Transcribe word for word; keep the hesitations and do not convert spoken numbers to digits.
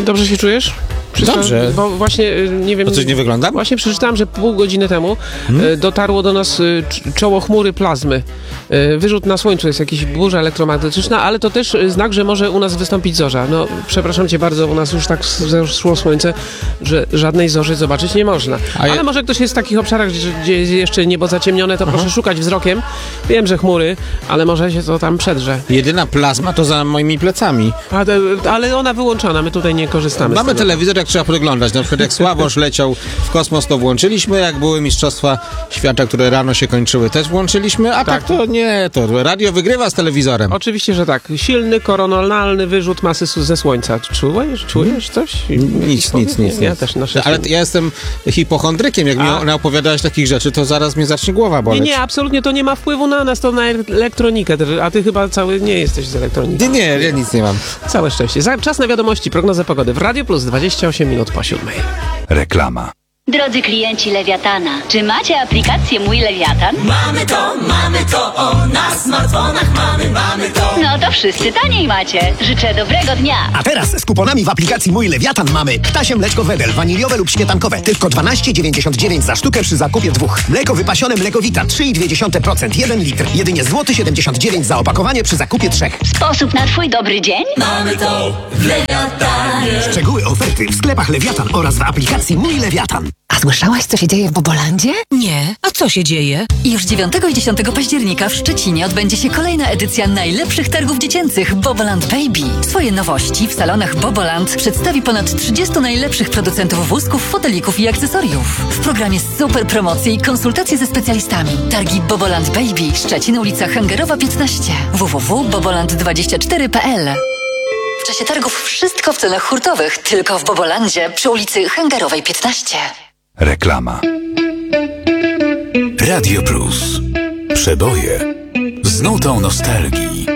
Dobrze się czujesz? Przeczytałem, Dobrze. Bo właśnie, nie wiem... To coś nie wygląda? Właśnie przeczytałem, że pół godziny temu hmm? dotarło do nas czoło chmury plazmy. Wyrzut na słońcu jest jakiś burza elektromagnetyczna, ale to też znak, że może u nas wystąpić zorza. No, przepraszam cię bardzo, u nas już tak zeszło słońce, że żadnej zorzy zobaczyć nie można. Ale ja... może ktoś jest w takich obszarach, gdzie, gdzie jest jeszcze niebo zaciemnione, to Aha. proszę szukać wzrokiem. Wiem, że chmury, ale może się to tam przedrze. Jedyna plazma to za moimi plecami. A te, ale ona wyłączona, my tutaj nie korzystamy. Mamy telewizor, jak trzeba podglądać. Na przykład jak Sławosz leciał w kosmos, to włączyliśmy. Jak były Mistrzostwa Świata, które rano się kończyły, też włączyliśmy. A tak, tak to nie, to radio wygrywa z telewizorem. Oczywiście, że tak. Silny, koronalny wyrzut masy ze słońca. Czujesz, czujesz coś? Nic, nic, nic. Ja też na szczęście. Ale ja jestem hipochondrykiem. Jak A? mi opowiadałeś takich rzeczy, to zaraz mnie zacznie głowa boleć. Nie, nie, absolutnie to nie ma wpływu na nas, to na elektronikę. A ty chyba cały nie jesteś z elektroniki. Nie, nie, ja nic nie mam. Całe szczęście. Czas na wiadomości, prognoza pogody w Radio Plus, dwadzieścia osiem minut po siódmej. Reklama. Drodzy klienci Lewiatana, czy macie aplikację Mój Lewiatan? Mamy to, mamy to, o, na smartfonach mamy, mamy to. No to wszyscy taniej macie. Życzę dobrego dnia. A teraz z kuponami w aplikacji Mój Lewiatan mamy ptasie mleczko Wedel, waniliowe lub śmietankowe. Tylko dwanaście dziewięćdziesiąt dziewięć za sztukę przy zakupie dwóch. Mleko wypasione Mlekowita trzy i dwie dziesiąte procent, jeden litr. Jedynie złoty siedemdziesiąt dziewięć za opakowanie przy zakupie trzech. Sposób na twój dobry dzień? Mamy to w Lewiatanie. Szczegóły oferty w sklepach Lewiatan oraz w aplikacji Mój Lewiatan. A słyszałaś, co się dzieje w Bobolandzie? Nie. A co się dzieje? Już dziewiątego i dziesiątego października w Szczecinie odbędzie się kolejna edycja najlepszych targów dziecięcych Boboland Baby. Swoje nowości w salonach Boboland przedstawi ponad trzydziestu najlepszych producentów wózków, fotelików i akcesoriów. W programie super promocje i konsultacje ze specjalistami. Targi Boboland Baby, Szczecin, ulica Hangerowa piętnaście. w w w kropka boboland dwadzieścia cztery kropka p l. W czasie targów wszystko w cenach hurtowych, tylko w Bobolandzie przy ulicy Hangerowej piętnaście. Reklama. Radio Plus. Przeboje z nutą nostalgii.